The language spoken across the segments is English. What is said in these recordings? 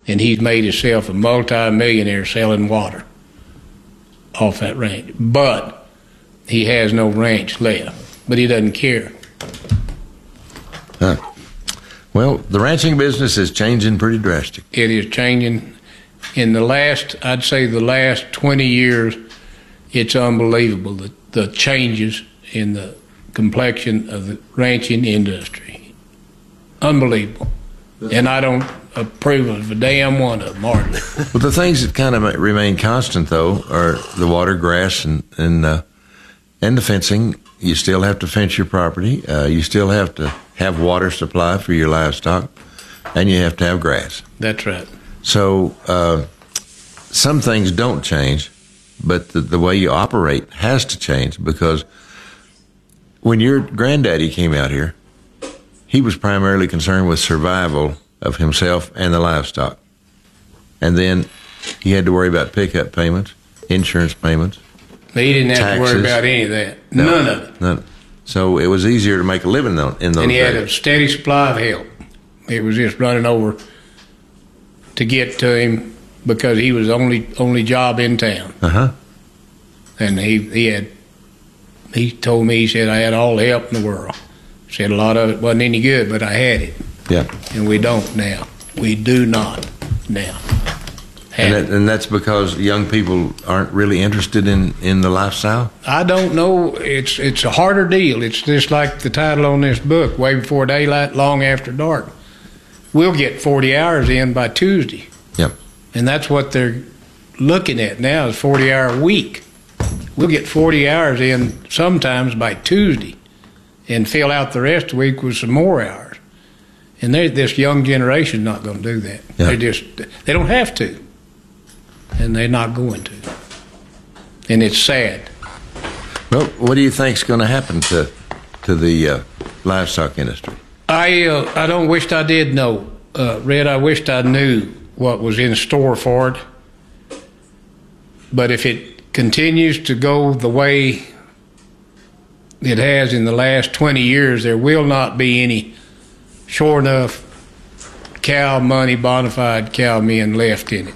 and he's made himself a multi-millionaire selling water off that ranch. But he has no ranch left, but he doesn't care. Well, the ranching business is changing pretty drastic. It is changing. In the last 20 years, it's unbelievable, the changes in the complexion of the ranching industry. Unbelievable. And I don't approve of a damn one of them, hardly. Well, the things that kind of remain constant, though, are the water, grass, and the fencing. You still have to fence your property. You still have to have water supply for your livestock, and you have to have grass. That's right. So some things don't change, but the way you operate has to change, because when your granddaddy came out here, he was primarily concerned with survival of himself and the livestock. And then he had to worry about pickup payments, insurance payments. He didn't have taxes. to worry about any of that. No, None of it. None. So it was easier to make a living in those And he had a days. steady supply of help. It was just running over to get to him because he was only job in town. Uh-huh. And he told me, he said, I had all the help in the world. He said a lot of it wasn't any good, but I had it. Yeah. And we don't now. We do not now. And that's because young people aren't really interested in the lifestyle? I don't know. It's a harder deal. It's just like the title on this book, Way Before Daylight, Long After Dark. We'll get 40 hours in by Tuesday. Yep. And that's what they're looking at now, is 40-hour week. We'll get 40 hours in sometimes by Tuesday and fill out the rest of the week with some more hours. And this young generation's not going to do that. Yeah. They don't have to. And they're not going to. And it's sad. Well, what do you think's going to happen to the livestock industry? I don't wish I did know, Red. I wished I knew what was in store for it. But if it continues to go the way it has in the last 20 years, there will not be any sure enough cow money, bona fide cow men left in it.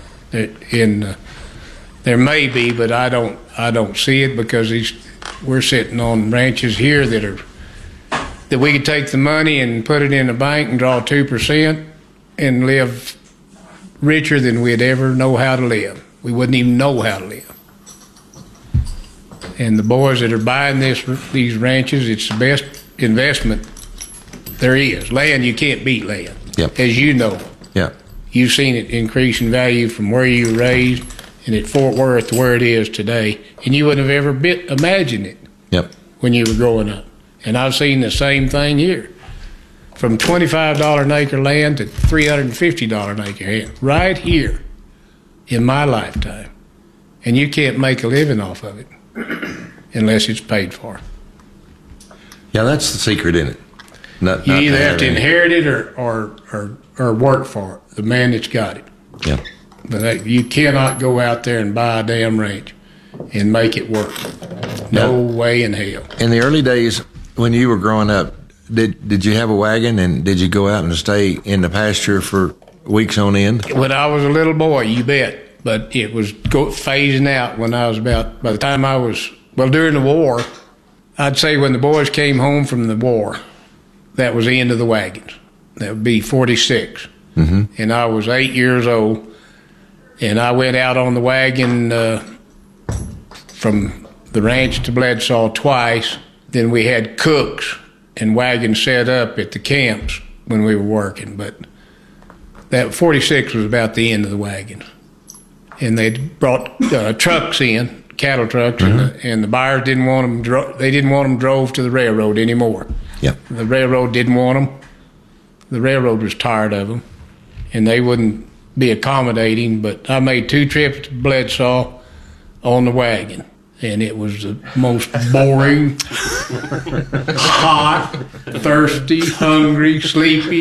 There may be, but I don't see it, because we're sitting on ranches here that we could take the money and put it in a bank and draw 2% and live richer than we'd ever know how to live. We wouldn't even know how to live. And the boys that are buying these ranches, it's the best investment there is. Land, you can't beat land, Yep. as you know. Yeah. You've seen it increase in value from where you were raised and at Fort Worth to where it is today. And you wouldn't have ever imagined it Yep. when you were growing up. And I've seen the same thing here. From $25 an acre land to $350 an acre land, right here in my lifetime. And you can't make a living off of it unless it's paid for. Yeah, that's the secret in it. You either have to inherit it or work for it, the man that's got it. Yeah. But you cannot go out there and buy a damn ranch and make it work. No way in hell. In the early days, when you were growing up, did you have a wagon, and did you go out and stay in the pasture for weeks on end? When I was a little boy, you bet. But it was phasing out when I was by the time I was, during the war, I'd say when the boys came home from the war, that was the end of the wagons. That would be 46. Mm-hmm. And I was 8 years old, and I went out on the wagon from the ranch to Bledsaw twice. Then we had cooks and wagons set up at the camps when we were working. But that 46 was about the end of the wagons. And they brought trucks in, cattle trucks, mm-hmm. and the buyers didn't want them. They didn't want them drove to the railroad anymore. Yeah. The railroad didn't want them. The railroad was tired of them, and they wouldn't be accommodating. But I made 2 trips to Bledsaw on the wagon, and it was the most boring, hot, thirsty, hungry, sleepy.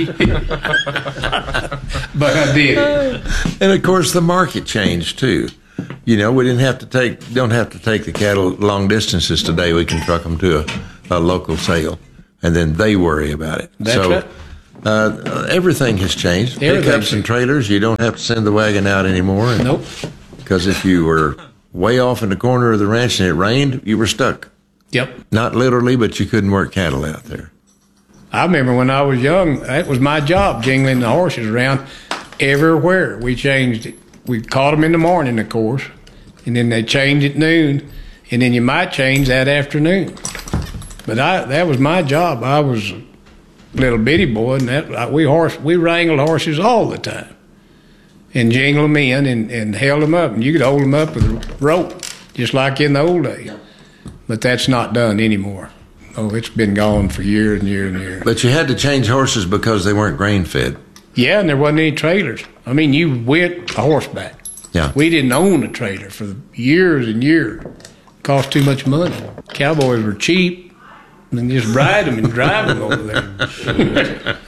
But I did it. And of course, the market changed too. You know, we don't have to take the cattle long distances today. We can truck them to a local sale, and then they worry about it. That's right. Everything has changed. Everything's Pickups and trailers, you don't have to send the wagon out anymore. Nope. Because if you were way off in the corner of the ranch and it rained, you were stuck. Yep. Not literally, but you couldn't work cattle out there. I remember when I was young, that was my job, jingling the horses around everywhere. We changed it. We caught them in the morning, of course, and then they changed at noon, and then you might change that afternoon. But that was my job. I was a little bitty boy, and we wrangled horses all the time and jingled them in and held them up. And you could hold them up with a rope, just like in the old days. But that's not done anymore. Oh, it's been gone for years and years and years. But you had to change horses because they weren't grain fed. Yeah, and there wasn't any trailers. I mean, you went a horseback. Yeah. We didn't own a trailer for years and years. It cost too much money. Cowboys were cheap, and just ride them and drive them over there.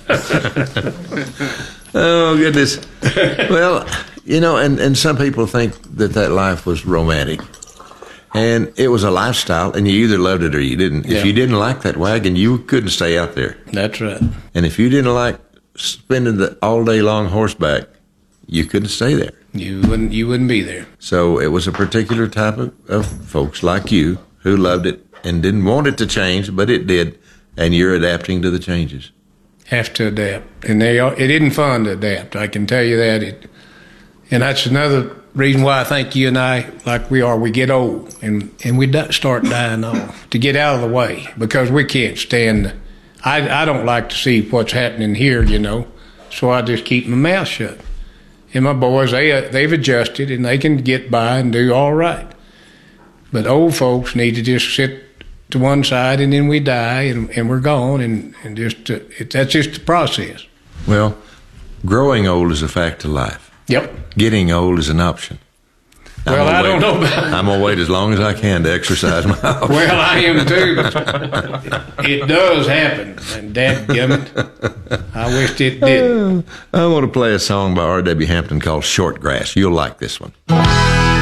Oh, goodness. Well, and some people think that life was romantic. And it was a lifestyle, and you either loved it or you didn't. Yeah. If you didn't like that wagon, you couldn't stay out there. That's right. And if you didn't like spending the all day long horseback, you couldn't stay there. You wouldn't be there. So it was a particular type of folks like you who loved it and didn't want it to change, but it did, and you're adapting to the changes. Have to adapt, and it isn't fun to adapt. I can tell you that. And that's another reason why I think you and I, like we are, we get old and we start dying off to get out of the way, because we can't stand. I don't like to see what's happening here, so I just keep my mouth shut. And my boys, they've adjusted and they can get by and do all right. But old folks need to just sit to one side, and then we die and we're gone, and that's just the process. Well, growing old is a fact of life. Yep. Getting old is an option. Well, I don't know about I'm going to wait as long as I can to exercise my option. Well, I am too, but it does happen, and dadgummit, I wished it didn't. I want to play a song by R.W. Hampton called Short Grass. You'll like this one.